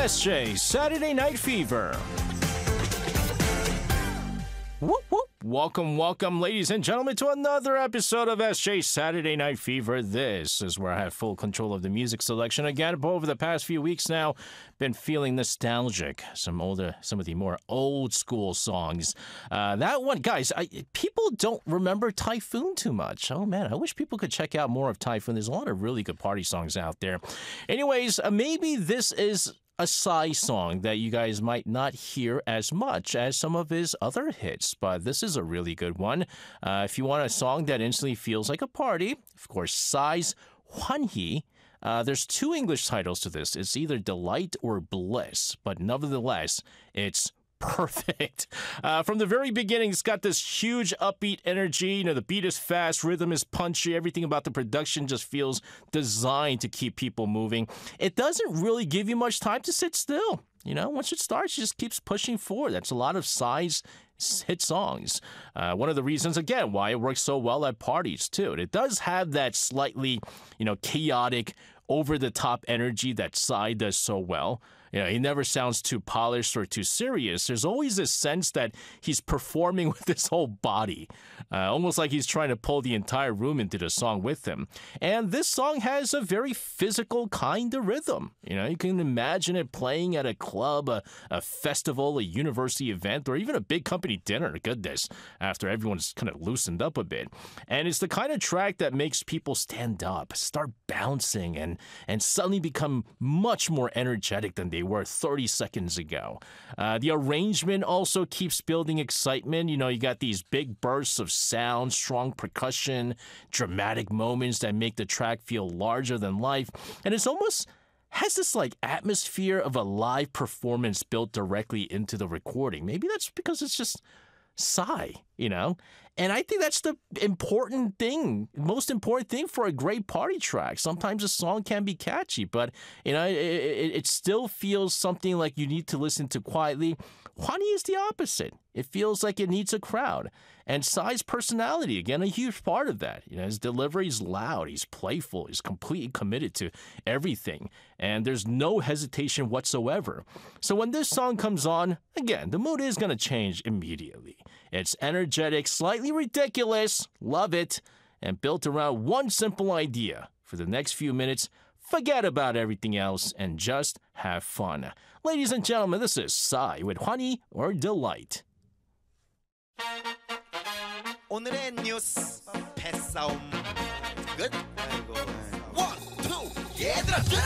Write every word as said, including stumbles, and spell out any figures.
S J Saturday Night Fever. Whoop, whoop. Welcome, welcome, ladies and gentlemen, to another episode of S J Saturday Night Fever. This is where I have full control of the music selection. Again, over the past few weeks now, been feeling nostalgic. Some older, some of the more old school songs. Uh, that one, guys, I, people don't remember Typhoon too much. Oh man, I wish people could check out more of Typhoon. There's a lot of really good party songs out there. Anyways, uh, maybe this is a Psy song that you guys might not hear as much as some of his other hits, but this is a really good one. Uh, if you want a song that instantly feels like a party, of course, Psy's Hwanhee. Uh, there's two English titles to this. It's either Delight or Bliss, but nevertheless, it's perfect. Uh, from the very beginning, it's got this huge upbeat energy. You know, the beat is fast, rhythm is punchy. Everything about the production just feels designed to keep people moving. It doesn't really give you much time to sit still. You know, once it starts, it just keeps pushing forward. That's a lot of Psy's hit songs. Uh, one of the reasons, again, why it works so well at parties, too. And it does have that slightly, you know, chaotic, over-the-top energy that Psy does so well. You know, he never sounds too polished or too serious. There's always this sense that he's performing with his whole body, uh, almost like he's trying to pull the entire room into the song with him. And this song has a very physical kind of rhythm. You know, you can imagine it playing at a club, a, a festival, a university event, or even a big company dinner. Goodness, after everyone's kind of loosened up a bit. And it's the kind of track that makes people stand up, start bouncing, and, and suddenly become much more energetic than they were thirty seconds ago. Uh, the arrangement also keeps building excitement. You know, you got these big bursts of sound, strong percussion, dramatic moments that make the track feel larger than life. And it's almost has this like atmosphere of a live performance built directly into the recording. Maybe that's because it's just Psy, you know? And I think that's the important thing, most important thing for a great party track. Sometimes a song can be catchy, but, you know, it, it, it still feels something like you need to listen to quietly. Hwanhee is the opposite. It feels like it needs a crowd. And Psy's personality, again, a huge part of that. You know, his delivery is loud, he's playful, he's completely committed to everything, and there's no hesitation whatsoever. So when this song comes on, again, the mood is going to change immediately. It's energetic, slightly ridiculous, love it, and built around one simple idea. For the next few minutes, forget about everything else and just have fun. Ladies and gentlemen, this is Psy with Hwanhee or Delight. 오늘의 뉴스 패싸움 끝. 원, 투, 얘들아.